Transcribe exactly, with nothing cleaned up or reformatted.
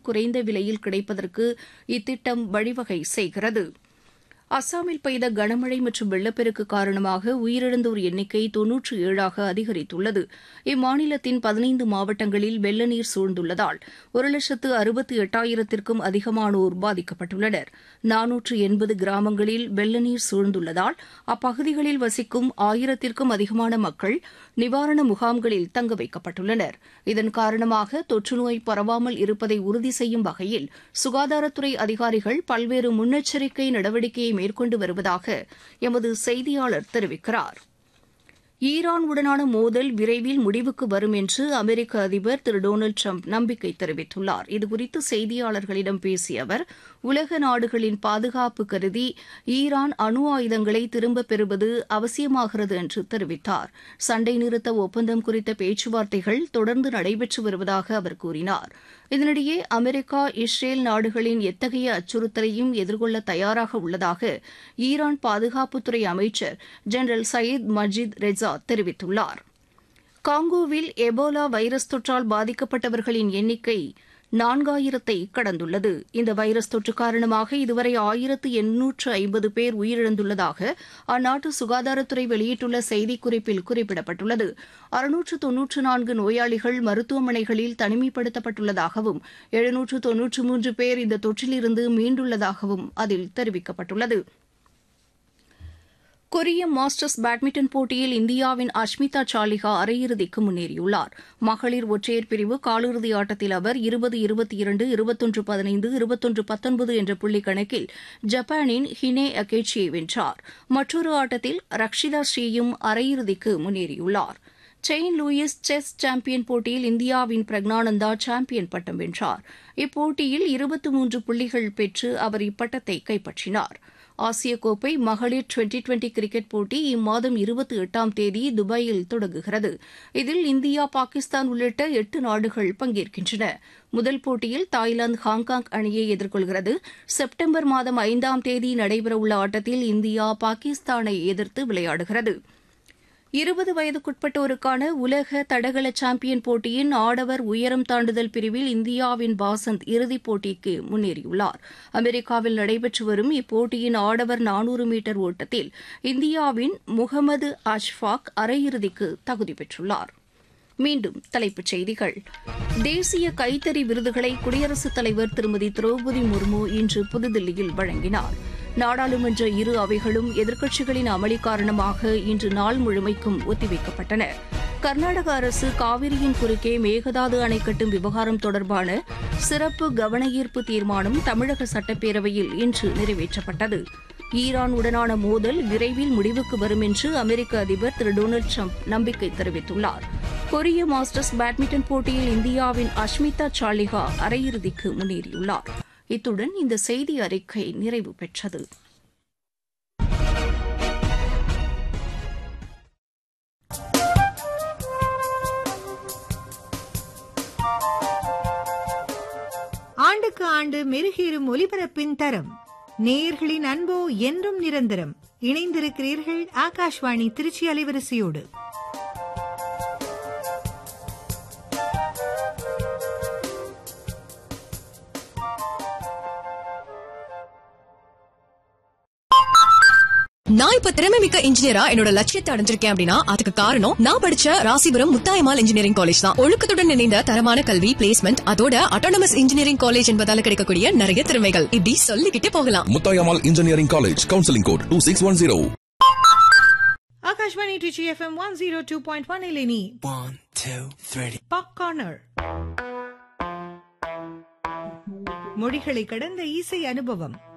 மிகவும் குறைந்த விலையில் கிடைப்பதற்கு இத்திட்டம் வழிவகை செய்கிறது. அஸ்ஸாமில் பெய்த கனமழை மற்றும் வெள்ளப்பெருக்கு காரணமாக உயிரிழந்தோர் எண்ணிக்கை தொன்னூற்று ஏழாக அதிகரித்துள்ளது. இம்மாநிலத்தின் பதினைந்து மாவட்டங்களில் வெள்ள நீர் சூழ்ந்துள்ளதால் ஒரு லட்சத்து அறுபத்து எட்டாயிரத்திற்கும் அதிகமானோர் பாதிக்கப்பட்டுள்ளனர். நானூற்று எண்பது கிராமங்களில் வெள்ள நீர் சூழ்ந்துள்ளதால் அப்பகுதிகளில் வசிக்கும் ஆயிரத்திற்கும் அதிகமான மக்கள் நிவாரண முகாம்களில் தங்க வைக்கப்பட்டுள்ளனர். இதன் காரணமாக தொற்றுநோய் பரவாமல் இருப்பதை உறுதி செய்யும் வகையில் சுகாதாரத்துறை அதிகாரிகள் பல்வேறு முன்னெச்சரிக்கை நடவடிக்கையை மேற்கொண்டு வருவதாக எமது செய்தியாளர் தெரிவிக்கிறார். ஈரானுடனான மோதல் விரைவில் முடிவுக்கு வரும் என்று அமெரிக்க அதிபர் திரு டொனால்டு டிரம்ப் நம்பிக்கை தெரிவித்துள்ளார். இதுகுறித்து செய்தியாளர்களிடம் பேசிய அவர், உலக நாடுகளின் பாதுகாப்பு கருதி ஈரான் அணு ஆயுதங்களை திரும்பப் பெறுவது அவசியமாகிறது என்று தெரிவித்தார். சண்டை நிறுத்த ஒப்பந்தம் குறித்த பேச்சுவார்த்தைகள் தொடர்ந்து நடைபெற்று வருவதாக அவர் கூறினார். இதனிடையே அமெரிக்கா, இஸ்ரேல் நாடுகளின் எத்தகைய அச்சுறுத்தலையும் எதிர்கொள்ள தயாராக உள்ளதாக ஈரான் பாதுகாப்புத்துறை அமைச்சர் ஜெனரல் சயீத் மஜித் ரெஜா தெரிவித்துள்ளார். காங்கோவில் எபோலா வைரஸ் தொற்றால் பாதிக்கப்பட்டவர்களின் எண்ணிக்கை நான்காயிரத்தை கடந்துள்ளது. இந்த வைரஸ் தொற்று காரணமாக இதுவரை ஆயிரத்து எண்ணூற்று ஐம்பது பேர் உயிரிழந்துள்ளதாக அந்நாட்டு சுகாதாரத்துறை வெளியிட்டுள்ள செய்திக்குறிப்பில் குறிப்பிடப்பட்டுள்ளது. அறுநூற்று தொன்னூற்று நான்கு நோயாளிகள் மருத்துவமனைகளில் தனிமைப்படுத்தப்பட்டுள்ளதாகவும் எழுநூற்று தொன்னூற்று மூன்று பேர் இந்த தொற்றிலிருந்து மீண்டுள்ளதாகவும் அதில் தெரிவிக்கப்பட்டுள்ளது. கொரிய மாஸ்டர்ஸ் பேட்மிண்டன் போட்டியில் இந்தியாவின் அஷ்மிதா சாலிஹா அரையிறுதிக்கு முன்னேறியுள்ளார். மகளிர் ஒற்றையர் பிரிவு காலிறுதி ஆட்டத்தில் அவர் இருபது இருபத்தி இரண்டு இருபத்தொன்று பதினைந்து இருபத்தொன்று பத்தொன்பது என்ற புள்ளி கணக்கில் ஜப்பானின் ஹினே அகேச்சியை வென்றார். மற்றொரு ஆட்டத்தில் ரக்ஷிதா ஸ்ரீயும் அரையிறுதிக்கு முன்னேறியுள்ளார். செயின்ட் லூயிஸ் செஸ் சாம்பியன் போட்டியில் இந்தியாவின் பிரக்னானந்தா சாம்பியன் பட்டம் வென்றார். இப்போட்டியில் இருபத்தி மூன்று புள்ளிகள் பெற்று அவர் இப்பட்டத்தை கைப்பற்றினார். ஆசிய கோப்பை மகளிர் டுவெண்டி டுவெண்டி கிரிக்கெட் போட்டி இம்மாதம் இருபத்தி எட்டாம் தேதி துபாயில் தொடங்குகிறது. இதில் இந்தியா, பாகிஸ்தான் உள்ளிட்ட எட்டு நாடுகள் பங்கேற்கின்றன. முதல் போட்டியில் தாய்லாந்து ஹாங்காங் அணியை எதிர்கொள்கிறது. செப்டம்பர் மாதம் ஐந்தாம் தேதி நடைபெறவுள்ள ஆட்டத்தில் இந்தியா பாகிஸ்தானை எதிர்த்து விளையாடுகிறது. இருபது வயதுக்குட்பட்டோருக்கான உலக தடகள சாம்பியன் போட்டியின் ஆடவர் உயரம் தாண்டுதல் பிரிவில் இந்தியாவின் பாசந்த் இறுதிப் போட்டிக்கு முன்னேறியுள்ளார். அமெரிக்காவில் நடைபெற்று வரும் இப்போட்டியின் ஆடவர் நானூறு மீட்டர் ஓட்டத்தில் இந்தியாவின் முகமது அஷ்ஃபாக் அரையிறுதிக்கு தகுதி பெற்றுள்ளார். மீண்டும் தலைப்புச் செய்திகள். தேசிய கைத்தறி விருதுகளை குடியரசுத் தலைவர் திருமதி திரௌபதி முர்மு இன்று புதுதில்லியில் வழங்கினார். நாடாளுமன்ற இரு அவைகளும் எதிர்க்கட்சிகளின் அமளி காரணமாக இன்று நாள் முழுமைக்கும் ஒத்திவைக்கப்பட்டன. கர்நாடக அரசு காவிரியின் குறுக்கே மேகதாது அணை கட்டும் விவகாரம் தொடர்பான சிறப்பு கவனஈர்ப்பு தீர்மானம் தமிழக சட்டப்பேரவையில் இன்று நிறைவேற்றப்பட்டது. ஈரான் உடனான மோதல் விரைவில் முடிவுக்கு வரும் என்று அமெரிக்க அதிபர் திரு டொனால்டு டிரம்ப் நம்பிக்கை தெரிவித்துள்ளார். கொரிய மாஸ்டர்ஸ் பேட்மிண்டன் போட்டியில் இந்தியாவின் அஷ்மிதா சாலிஹா அரையிறுதிக்கு முன்னேறியுள்ளார். இத்துடன் இந்த செய்தி அறிக்கை நிறைவு பெற்றது. ஆண்டுக்கு ஆண்டு மெருகேறும் ஒலிபரப்பின் தரம், நேயர்களின் அன்போ என்றும் நிரந்தரம். இணைந்திருக்கிறீர்கள் ஆகாஷ்வாணி திருச்சி அலைவரிசையோடு. நான் இப்ப திறமை மிக்க இன்ஜினியரா என்னோட லட்சியத்தை அடைஞ்சிருக்கேன் அப்படின்னா அதுக்கு காரணம் நான் படிச்ச ராசிபுரம் முத்தாயம்மாள் இன்ஜினியரிங் காலேஜ் தான். ஒழுக்கத்துடன் இணைந்த தரமான கல்வி, பிளேஸ்மெண்ட், அதோட அட்டானமஸ் இன்ஜினியரிங் காலேஜ் என்பதால கிடைக்கக்கூடிய நிறைய திறமைகள் இப்படி சொல்லிக்கிட்டே போகலாம். Muthayammal engineering college, counselling code two six one zero. Akashvani Trichy FM one zero two point one இலினி One, two, three. Pop corner. மொழிகளை கடந்த இசை அனுபவம்.